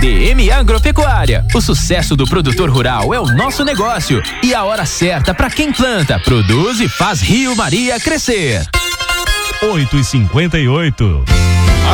DM Agropecuária. O sucesso do produtor rural é o nosso negócio e a hora certa para quem planta, produz e faz Rio Maria crescer. 8h58.